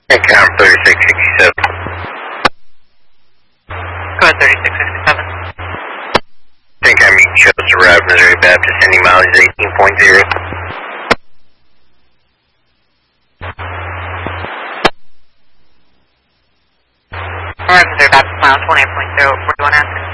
Cam 3667. Go ahead, 3667. Cam, you chose to arrive Missouri Baptist, sending mileage 18.0. Alright, Missouri Baptist, mile 28.0, 41 Aspen.